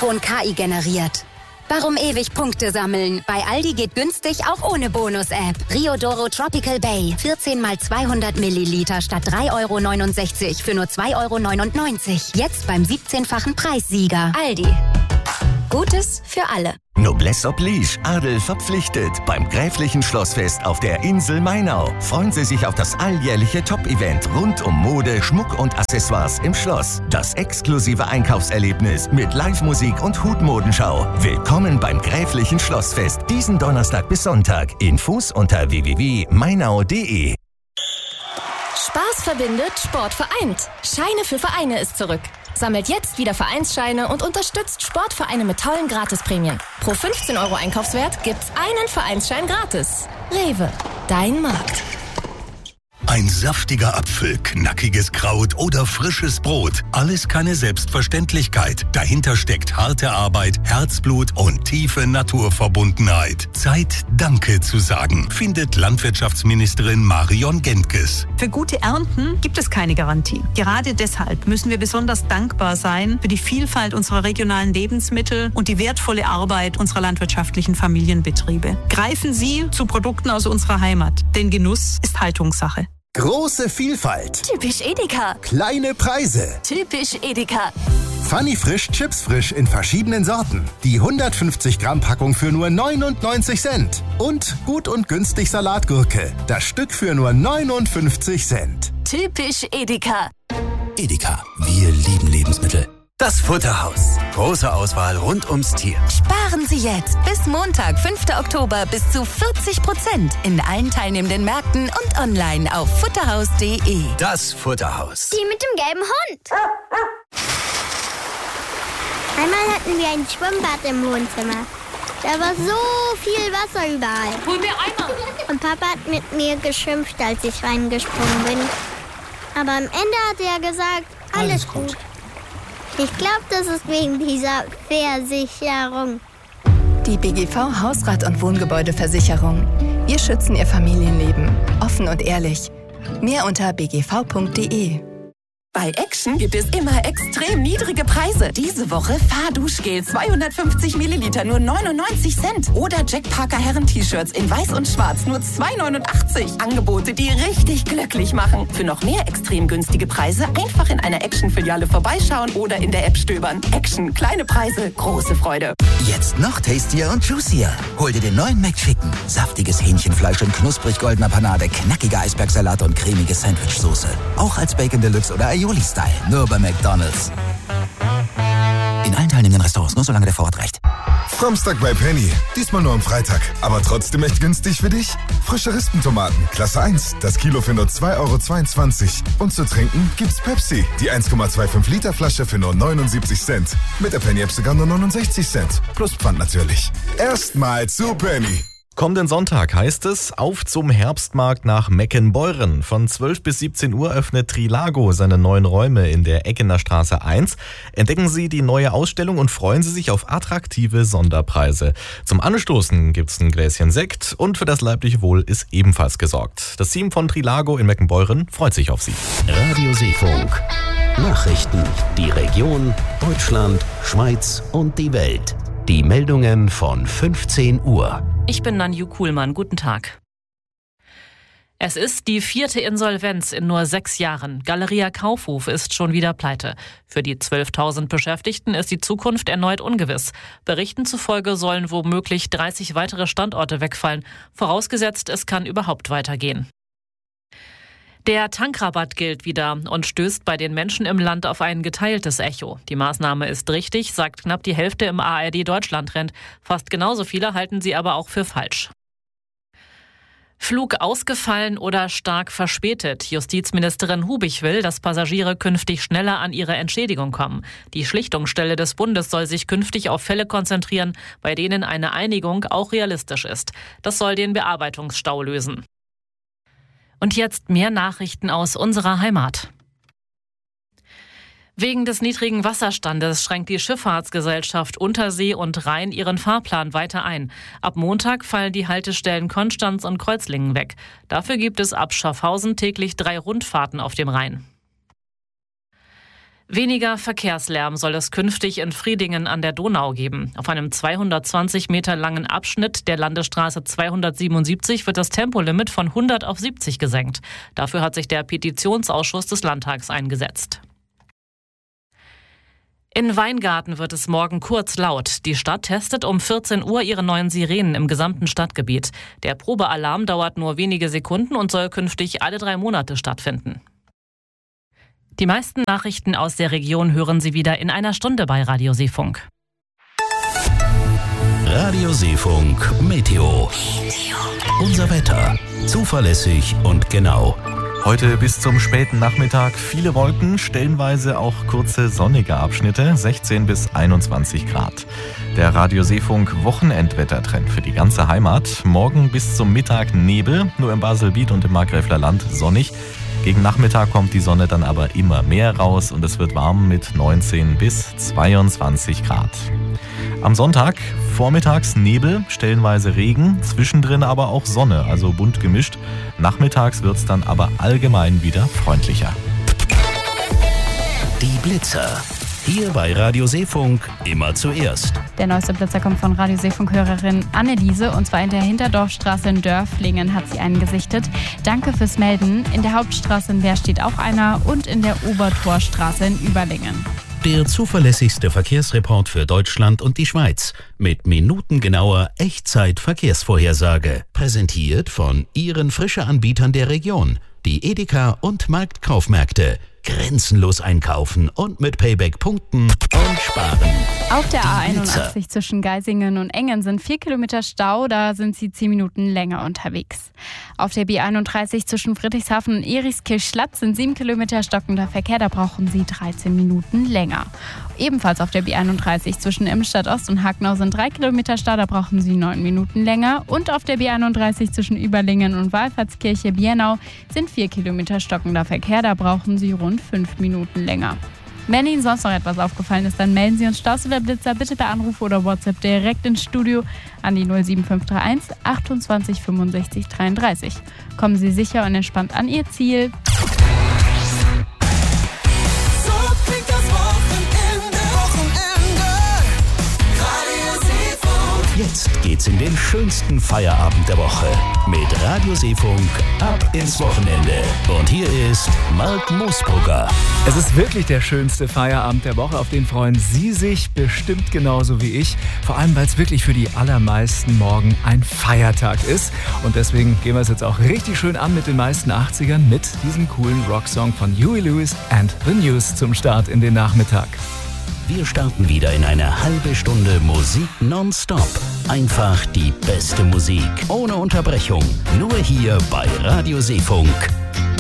O-Ton KI generiert. Warum ewig Punkte sammeln? Bei Aldi geht günstig auch ohne Bonus-App. Riodoro Tropical Bay. 14 mal 200 Milliliter statt 3,69 € für nur 2,99 €. Jetzt beim 17-fachen Preissieger. Aldi. Gutes für alle. Noblesse oblige, Adel verpflichtet. Beim Gräflichen Schlossfest auf der Insel Mainau freuen Sie sich auf das alljährliche Top-Event rund um Mode, Schmuck und Accessoires im Schloss. Das exklusive Einkaufserlebnis mit Live-Musik und Hutmodenschau. Willkommen beim Gräflichen Schlossfest diesen Donnerstag bis Sonntag. Infos unter www.mainau.de. Spaß verbindet, Sport vereint. Scheine für Vereine ist zurück. Sammelt jetzt wieder Vereinsscheine und unterstützt Sportvereine mit tollen Gratisprämien. Pro 15 € Einkaufswert gibt's einen Vereinsschein gratis. Rewe, dein Markt. Ein saftiger Apfel, knackiges Kraut oder frisches Brot. Alles keine Selbstverständlichkeit. Dahinter steckt harte Arbeit, Herzblut und tiefe Naturverbundenheit. Zeit, Danke zu sagen, findet Landwirtschaftsministerin Marion Gentges. Für gute Ernten gibt es keine Garantie. Gerade deshalb müssen wir besonders dankbar sein für die Vielfalt unserer regionalen Lebensmittel und die wertvolle Arbeit unserer landwirtschaftlichen Familienbetriebe. Greifen Sie zu Produkten aus unserer Heimat, denn Genuss ist Haltungssache. Große Vielfalt. Typisch Edeka. Kleine Preise. Typisch Edeka. Funny Frisch, Chips frisch in verschiedenen Sorten. Die 150 Gramm Packung für nur 99 Cent. Und gut und günstig Salatgurke. Das Stück für nur 59 Cent. Typisch Edeka. Edeka, wir lieben Lebensmittel. Das Futterhaus. Große Auswahl rund ums Tier. Sparen Sie jetzt bis Montag, 5. Oktober bis zu 40% in allen teilnehmenden Märkten und online auf futterhaus.de. Das Futterhaus. Die mit dem gelben Hund. Einmal hatten wir ein Schwimmbad im Wohnzimmer. Da war so viel Wasser überall. Hol mir Eimer. Und Papa hat mit mir geschimpft, als ich reingesprungen bin. Aber am Ende hat er gesagt, alles gut. Ich glaube, das ist wegen dieser Versicherung. Die BGV Hausrat- und Wohngebäudeversicherung. Wir schützen Ihr Familienleben. Offen und ehrlich. Mehr unter bgv.de. Bei Action gibt es immer extrem niedrige Preise. Diese Woche Fahrduschgel 250 Milliliter nur 99 Cent. Oder Jack Parker Herren-T-Shirts in weiß und schwarz nur 2,89 €. Angebote, die richtig glücklich machen. Für noch mehr extrem günstige Preise einfach in einer Action-Filiale vorbeischauen oder in der App stöbern. Action, kleine Preise, große Freude. Jetzt noch tastier und juicier. Hol dir den neuen McChicken. Saftiges Hähnchenfleisch in knusprig goldener Panade, knackiger Eisbergsalat und cremige Sandwichsoße. Auch als Bacon Deluxe oder Aioli-Style. Nur bei McDonald's. In allen teilnehmenden Restaurants, nur solange der Vorrat reicht. Samstag bei Penny. Diesmal nur am Freitag. Aber trotzdem echt günstig für dich. Frische Rispentomaten, Klasse 1. Das Kilo für nur 2,22 €. Und zu trinken gibt's Pepsi. Die 1,25 Liter Flasche für nur 79 Cent. Mit der Penny-App sogar nur 69 Cent. Plus Pfand natürlich. Erstmal zu Penny. Kommenden Sonntag heißt es auf zum Herbstmarkt nach Meckenbeuren. Von 12 bis 17 Uhr öffnet Trilago seine neuen Räume in der Eckener Straße 1. Entdecken Sie die neue Ausstellung und freuen Sie sich auf attraktive Sonderpreise. Zum Anstoßen gibt's ein Gläschen Sekt und für das leibliche Wohl ist ebenfalls gesorgt. Das Team von Trilago in Meckenbeuren freut sich auf Sie. Radio Seefunk. Nachrichten, die Region, Deutschland, Schweiz und die Welt. Die Meldungen von 15 Uhr. Ich bin Nanju Kuhlmann. Guten Tag. Es ist die 4. Insolvenz in nur 6 Jahren. Galeria Kaufhof ist schon wieder pleite. Für die 12.000 Beschäftigten ist die Zukunft erneut ungewiss. Berichten zufolge sollen womöglich 30 weitere Standorte wegfallen. Vorausgesetzt, es kann überhaupt weitergehen. Der Tankrabatt gilt wieder und stößt bei den Menschen im Land auf ein geteiltes Echo. Die Maßnahme ist richtig, sagt knapp die Hälfte im ARD-Deutschland-Trend. Fast genauso viele halten sie aber auch für falsch. Flug ausgefallen oder stark verspätet. Justizministerin Hubig will, dass Passagiere künftig schneller an ihre Entschädigung kommen. Die Schlichtungsstelle des Bundes soll sich künftig auf Fälle konzentrieren, bei denen eine Einigung auch realistisch ist. Das soll den Bearbeitungsstau lösen. Und jetzt mehr Nachrichten aus unserer Heimat. Wegen des niedrigen Wasserstandes schränkt die Schifffahrtsgesellschaft Untersee und Rhein ihren Fahrplan weiter ein. Ab Montag fallen die Haltestellen Konstanz und Kreuzlingen weg. Dafür gibt es ab Schaffhausen täglich 3 Rundfahrten auf dem Rhein. Weniger Verkehrslärm soll es künftig in Fridingen an der Donau geben. Auf einem 220 Meter langen Abschnitt der Landesstraße 277 wird das Tempolimit von 100 auf 70 gesenkt. Dafür hat sich der Petitionsausschuss des Landtags eingesetzt. In Weingarten wird es morgen kurz laut. Die Stadt testet um 14 Uhr ihre neuen Sirenen im gesamten Stadtgebiet. Der Probealarm dauert nur wenige Sekunden und soll künftig alle 3 Monate stattfinden. Die meisten Nachrichten aus der Region hören Sie wieder in einer Stunde bei Radio Seefunk. Radio Seefunk Meteo. Unser Wetter. Zuverlässig und genau. Heute bis zum späten Nachmittag viele Wolken, stellenweise auch kurze sonnige Abschnitte, 16 bis 21 Grad. Der Radio Seefunk Wochenendwettertrend für die ganze Heimat. Morgen bis zum Mittag Nebel, nur im Baselbiet und im Markgräfler Land sonnig. Gegen Nachmittag kommt die Sonne dann aber immer mehr raus und es wird warm mit 19 bis 22 Grad. Am Sonntag vormittags Nebel, stellenweise Regen, zwischendrin aber auch Sonne, also bunt gemischt. Nachmittags wird es dann aber allgemein wieder freundlicher. Die Blitzer. Hier bei Radio Seefunk immer zuerst. Der neueste Blitzer kommt von Radio Seefunk-Hörerin Anneliese und zwar in der Hinterdorfstraße in Dörflingen hat sie einen gesichtet. Danke fürs Melden. In der Hauptstraße in Wehr steht auch einer und in der Obertorstraße in Überlingen. Der zuverlässigste Verkehrsreport für Deutschland und die Schweiz mit minutengenauer Echtzeit-Verkehrsvorhersage. Präsentiert von Ihren Frische-Anbietern der Region, die Edeka und Marktkaufmärkte. Grenzenlos einkaufen und mit Payback punkten und sparen. Auf der A81 zwischen Geisingen und Engen sind 4 Kilometer Stau, da sind Sie 10 Minuten länger unterwegs. Auf der B31 zwischen Friedrichshafen und Erichskirch-Schlatt sind 7 Kilometer stockender Verkehr, da brauchen Sie 13 Minuten länger. Ebenfalls auf der B31 zwischen Immenstadt Ost und Hagenau sind 3 Kilometer Stau, da brauchen Sie 9 Minuten länger. Und auf der B31 zwischen Überlingen und Wallfahrtskirche-Biernau sind 4 Kilometer stockender Verkehr, da brauchen Sie rund 5 Minuten länger. Wenn Ihnen sonst noch etwas aufgefallen ist, dann melden Sie uns Staus oder Blitzer bitte per Anruf oder WhatsApp direkt ins Studio an die 07531 28 65 33. Kommen Sie sicher und entspannt an Ihr Ziel. Jetzt geht's in den schönsten Feierabend der Woche mit Radio Seefunk ab ins Wochenende. Und hier ist Marc Moosbrugger. Es ist wirklich der schönste Feierabend der Woche, auf den freuen Sie sich bestimmt genauso wie ich. Vor allem, weil es wirklich für die allermeisten morgen ein Feiertag ist. Und deswegen gehen wir es jetzt auch richtig schön an mit den meisten 80ern mit diesem coolen Rocksong von Huey Lewis and the News zum Start in den Nachmittag. Wir starten wieder in eine halbe Stunde Musik nonstop. Einfach die beste Musik, ohne Unterbrechung. Nur hier bei Radio Seefunk.